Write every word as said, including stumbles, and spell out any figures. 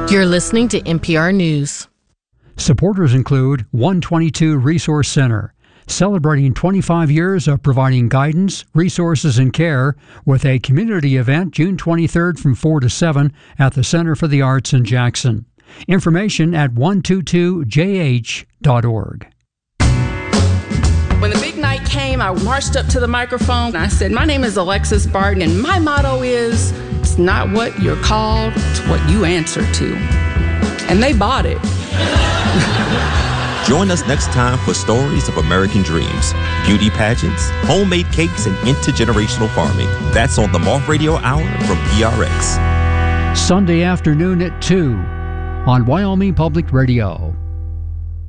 You're listening to N P R News. Supporters include one twenty-two Resource Center, celebrating twenty-five years of providing guidance, resources, and care with a community event June twenty-third from four to seven at the Center for the Arts in Jackson. Information at one twenty-two j h dot org. When the big night came, I marched up to the microphone and I said, my name is Alexis Barton, and my motto is, it's not what you're called, it's what you answer to. And they bought it. Join us next time for stories of American dreams, beauty pageants, homemade cakes, and intergenerational farming. That's on the Moth Radio Hour from P R X. Sunday afternoon at two on Wyoming Public Radio.